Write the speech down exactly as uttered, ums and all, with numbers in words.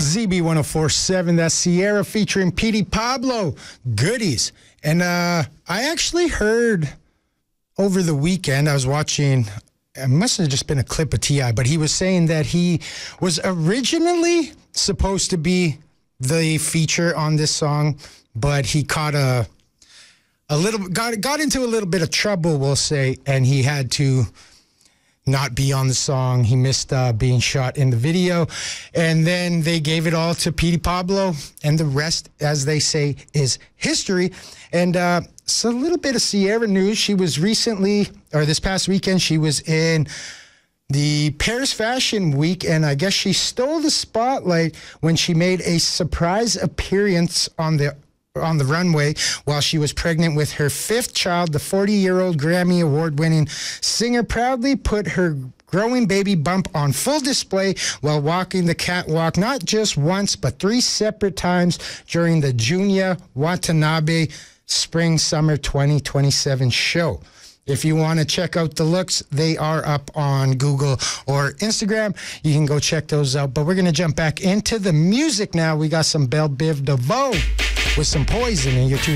Z B one oh four point seven, that's Sierra featuring Petey Pablo, Goodies. And uh, I actually heard over the weekend, I was watching, it must have just been a clip of T I, but he was saying that he was originally supposed to be the feature on this song, but he caught a a little, got got into a little bit of trouble, we'll say, and he had to not be on the song. He missed uh, being shot in the video. And then they gave it all to Petey Pablo, and the rest, as they say, is history. And uh, so a little bit of Sierra news. She was recently, or this past weekend, she was in the Paris Fashion Week, and I guess she stole the spotlight when she made a surprise appearance on the on the runway while she was pregnant with her fifth child. The forty-year-old Grammy Award-winning singer proudly put her growing baby bump on full display while walking the catwalk not just once, but three separate times during the Junya Watanabe Spring-Summer twenty twenty-seven show. If you want to check out the looks, they are up on Google or Instagram. You can go check those out. But we're going to jump back into the music now. We got some Belle Biv DeVoe with some Poison in your two.